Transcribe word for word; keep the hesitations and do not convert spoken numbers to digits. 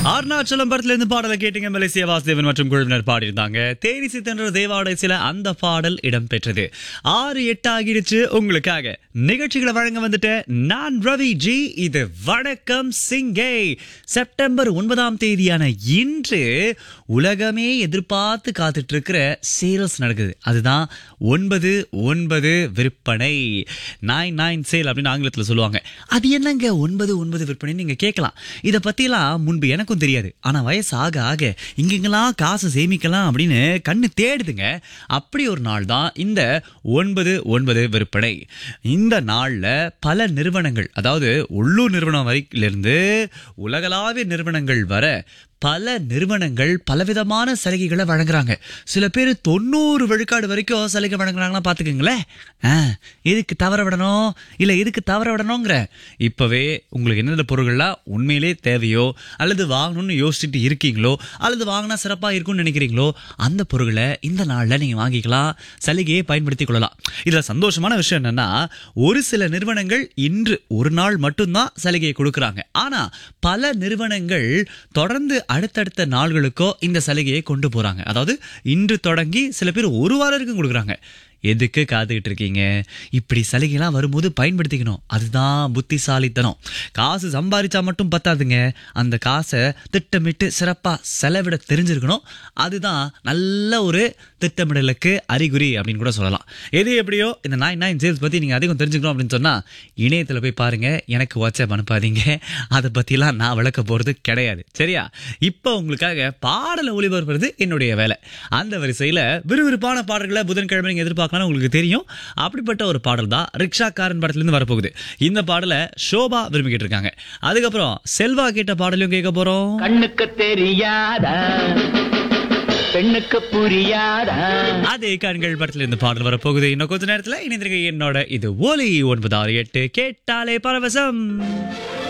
அருணாச்சலம் படத்துல இருந்து பாடலை கேட்டீங்க. மலேசிய வாசுதேவன் மற்றும் குழுவினர் பாடியிருந்தாங்க. தேனி சித்தன்ற தேவாடை சில அந்த பாடல் இடம்பெற்றது. ஆறு எட்டு ஆகிடுச்சு. உங்களுக்காக நிகழ்ச்சிகளை வழங்க வந்துட்ட நான் ரவி ஜி. இது வணக்கம் சிங்கை. செப்டம்பர் ஒன்பதாம் தேதியான இன்று உலகமே எதிர்பார்த்து காத்துட்டு இருக்கிற சேல்ஸ் நடக்குது. அதுதான் ஒன்பது ஒன்பது விற்பனை. நைன் நைன் சேல் அப்படின்னு ஆங்கிலத்தில் சொல்லுவாங்க. அது என்னங்க ஒன்பது ஒன்பது விற்பனை நீங்க கேட்கலாம். இதை பத்திலாம் முன்பு எனக்கும் தெரியாது. ஆனா வயசு ஆக ஆக இங்கெங்கெல்லாம் காசு சேமிக்கலாம் அப்படின்னு கண்ணு தேடுதுங்க. அப்படி ஒரு நாள் தான் இந்த ஒன்பது ஒன்பது விற்பனை. இந்த நாள்ல பல நிறுவனங்கள், அதாவது உள்ளூர் நிறுவனம் வரையிலிருந்து உலகளாவிய நிறுவனங்கள் வர பல நிறுவனங்கள் பலவிதமான சலுகைகளை வழங்குறாங்க. சில பேர் தொண்ணூறு விழுக்காடு வரைக்கும் சலுகை வழங்குறாங்கன்னா பாத்துக்கோங்களேன். இதுக்கு தவற விடணும் இல்ல இதுக்கு தவற விடணுங்கிற இப்பவே உங்களுக்கு என்னென்ன பொருள்கள்லாம் உண்மையிலே தேவையோ அல்லது வாங்கணும்னு யோசிச்சுட்டு இருக்கீங்களோ அல்லது வாங்கினா சிறப்பா இருக்கும்னு நினைக்கிறீங்களோ அந்த பொருட்களை இந்த நாள்ல நீங்க வாங்கிக்கலாம், சலுகையை பயன்படுத்திக் கொள்ளலாம். இதுல சந்தோஷமான விஷயம் என்னன்னா, ஒரு சில நிறுவனங்கள் இன்று ஒரு நாள் மட்டும்தான் சலுகையை கொடுக்கறாங்க. ஆனா பல நிறுவனங்கள் தொடர்ந்து அடுத்தடுத்த நாள்களுக்கோ இந்த சலுகையை கொண்டு போறாங்க. அதாவது இன்று தொடங்கி சில பேர் ஒரு வாரம் வரைக்கும் கொடுக்குறாங்க. எதுக்கு காத்துக்கிட்டு இருக்கீங்க? இப்படி சலுகைலாம் வரும்போது பயன்படுத்திக்கணும். அதுதான் புத்திசாலித்தனம். காசு சம்பாதிச்சா மட்டும் பத்தாதுங்க, அந்த காசை திட்டமிட்டு சிறப்பா செலவிட தெரிஞ்சிருக்கணும். அதுதான் நல்ல ஒரு திட்டமிடலுக்கு அறிகுறி அப்படின்னு கூட சொல்லலாம். எது எப்படியோ இந்த நைன் நைன் சேல்ஸ் பத்தி நீங்க அதிகம் தெரிஞ்சுக்கணும் அப்படின்னு சொன்னா இணையத்துல போய் பாருங்க. எனக்கு வாட்ஸ்அப் அனுப்பாதீங்க, அதை பத்திலாம் நான் விளக்க போறது கிடையாது. சரியா? இப்ப உங்களுக்காக பாடலை ஒளிபரப்புறது என்னுடைய வேலை. அந்த வரிசையில விறுவிறுப்பான பாடல்களை புதன்கிழமை நீங்க எதிர்பார்க்க உங்களுக்கு தெரியும். அப்படிப்பட்ட ஒரு பாடல் தான் ரிக்ஷாக்காரன் படத்துல இருந்து வரப்போகுது. இந்த பாடலை ஷோபா விரும்பிக்கிட்டு இருக்காங்க. அதுக்கப்புறம் செல்வா கேட்ட பாடலையும் கேட்க போறோம். கண்ணுக்கு தெரியாதா பெண்ணுக்கு புரியாதா. அதே கண்கள் படத்துல இருந்து பாடல் வரப்போகுது. இன்னும் கொஞ்ச நேரத்துல இணைந்திருக்க என்னோட இது ஒலி ஒன்பது ஆறு எட்டு கேட்டாலே பரவசம்.